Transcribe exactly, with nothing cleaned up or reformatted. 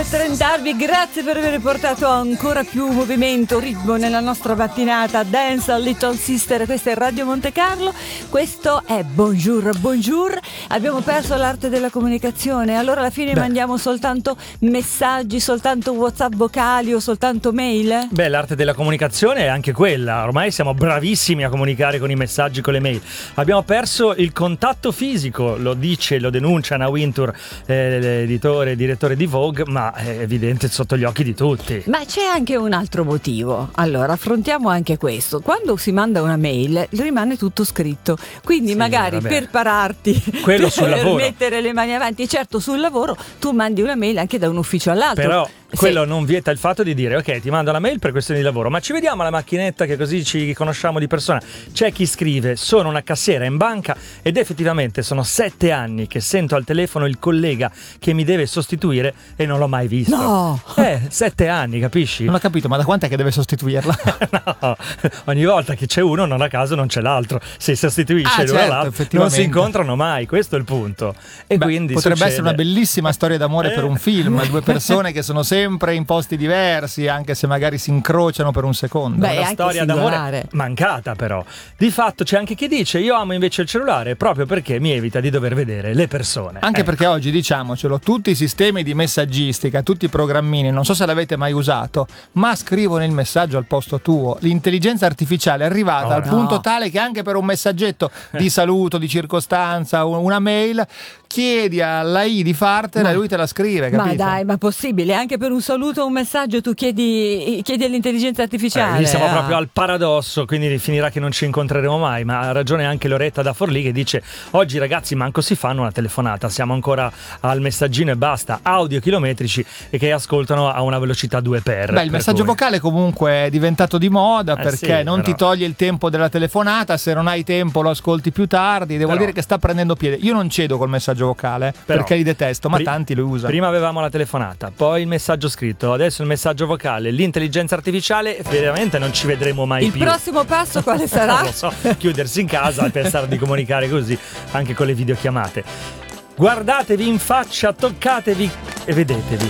trentarvi, grazie per aver portato ancora più movimento, ritmo nella nostra mattinata. Dance a Little Sister, questa è Radio Monte Carlo, questo è Bonjour Bonjour. Abbiamo perso l'arte della comunicazione, allora alla fine Beh. mandiamo soltanto messaggi, soltanto WhatsApp vocali o soltanto mail? Beh, l'arte della comunicazione è anche quella, ormai siamo bravissimi a comunicare con i messaggi, con le mail. Abbiamo perso il contatto fisico, lo dice, lo denuncia Anna Wintour, eh, l'editore e direttore di Vogue, ma è evidente sotto gli occhi di tutti. Ma c'è anche un altro motivo. Allora, affrontiamo anche questo. Quando si manda una mail rimane tutto scritto, quindi sì, magari vabbè. per pararti, quello per sul lavoro, mettere le mani avanti, certo sul lavoro tu mandi una mail anche da un ufficio all'altro. Però Sì. quello non vieta il fatto di dire ok, ti mando la mail per questioni di lavoro, ma ci vediamo alla macchinetta che così ci conosciamo di persona. C'è chi scrive: sono una cassiera in banca ed effettivamente sono sette anni che sento al telefono il collega che mi deve sostituire e non l'ho mai visto. No! Eh, sette anni, capisci? Non ho capito, ma da quant'è che deve sostituirla? No, ogni volta che c'è uno non a caso non c'è l'altro. Se sostituisce ah, l'uno certo, all'altro non si incontrano mai, questo è il punto. E Beh, quindi potrebbe succede. essere una bellissima storia d'amore eh. per un film, due persone che sono sempre in posti diversi, anche se magari si incrociano per un secondo. Beh, una storia d'amore mancata, però. Di fatto c'è anche chi dice: io amo invece il cellulare proprio perché mi evita di dover vedere le persone. Anche ecco. perché oggi, diciamocelo, tutti i sistemi di messaggistica, tutti i programmini, non so se l'avete mai usato, ma scrivono il messaggio al posto tuo. L'intelligenza artificiale è arrivata oh, al no. punto tale che anche per un messaggetto di saluto, di circostanza, una mail, chiedi alla I di fartela ma, e lui te la scrive, capito? Ma dai, ma possibile? Anche per un saluto o un messaggio tu chiedi, chiedi all'intelligenza artificiale? Eh, siamo ah. proprio al paradosso, quindi finirà che non ci incontreremo mai, ma ha ragione anche Loretta da Forlì che dice: oggi ragazzi manco si fanno una telefonata, siamo ancora al messaggino e basta, audio chilometrici e che ascoltano a una velocità due per. Beh, il messaggio cui... vocale comunque è diventato di moda, eh perché sì, non però... ti toglie il tempo della telefonata, se non hai tempo lo ascolti più tardi, devo però... dire che sta prendendo piede. Io non cedo col messaggio vocale, però, perché li detesto, ma pri- tanti lo usano. Prima avevamo la telefonata, poi il messaggio scritto, adesso il messaggio vocale, l'intelligenza artificiale, veramente non ci vedremo mai il più. Il prossimo passo quale sarà? Non lo so, chiudersi in casa e pensare di comunicare così anche con le videochiamate. Guardatevi in faccia, toccatevi e vedetevi.